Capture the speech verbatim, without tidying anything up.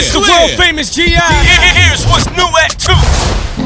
It's the world famous G I. Here's what's new at two.